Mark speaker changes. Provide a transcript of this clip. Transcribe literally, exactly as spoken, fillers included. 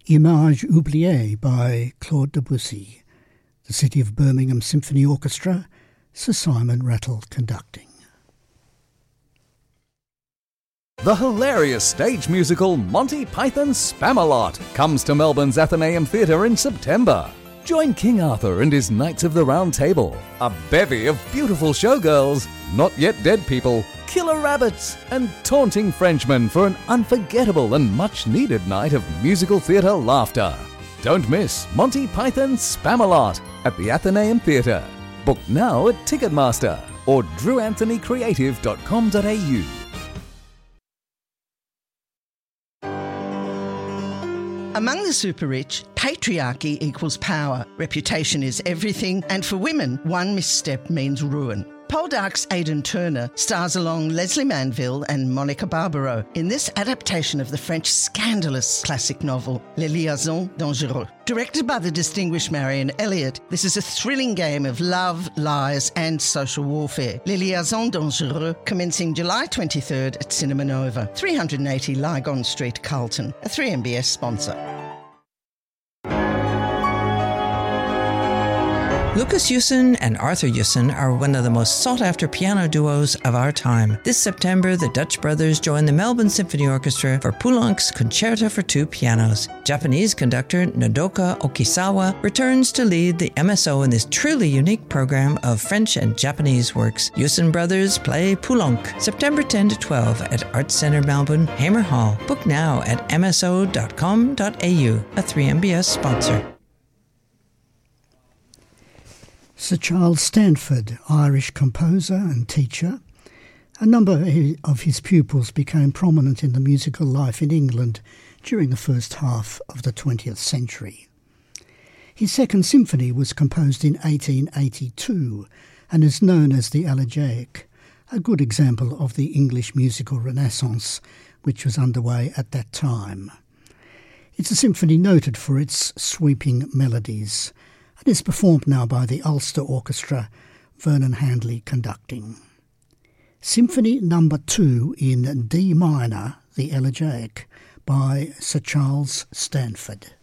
Speaker 1: Image oubliée by Claude Debussy. The City of Birmingham Symphony Orchestra, Sir Simon Rattle conducting.
Speaker 2: The hilarious stage musical Monty Python's Spamalot comes to Melbourne's Athenaeum Theatre in September. Join King Arthur and his Knights of the Round Table, a bevy of beautiful showgirls, not yet dead people, killer rabbits, and taunting Frenchmen for an unforgettable and much-needed night of musical theatre laughter. Don't miss Monty Python's Spamalot at the Athenaeum Theatre. Book now at Ticketmaster or drew anthony creative dot com dot a u.
Speaker 3: Among the super-rich, patriarchy equals power, reputation is everything, and for women, one misstep means ruin. Poldark's Aidan Turner stars along Leslie Manville and Monica Barbaro in this adaptation of the French scandalous classic novel, Les Liaisons Dangereuses. Directed by the distinguished Marion Elliott, this is a thrilling game of love, lies and social warfare. Les Liaisons Dangereuses, commencing July twenty-third at Cinema Nova, three eighty Lygon Street, Carlton, a three M B S sponsor.
Speaker 4: Lucas Yusin and Arthur Yusin are one of the most sought-after piano duos of our time. This September, the Dutch brothers join the Melbourne Symphony Orchestra for Poulenc's Concerto for Two Pianos. Japanese conductor Nodoka Okisawa returns to lead the M S O in this truly unique program of French and Japanese works. Yusin brothers play Poulenc, September tenth to twelfth at Arts Centre Melbourne, Hamer Hall. Book now at m s o dot com dot a u, a three M B S sponsor.
Speaker 1: Sir Charles Stanford, Irish composer and teacher. A number of his pupils became prominent in the musical life in England during the first half of the twentieth century. His second symphony was composed in eighteen eighty-two and is known as the Elegiac, a good example of the English musical renaissance which was underway at that time. It's a symphony noted for its sweeping melodies. It is performed now by the Ulster Orchestra, Vernon Handley conducting. Symphony Number Two in D minor, the Elegiac, by Sir Charles Stanford.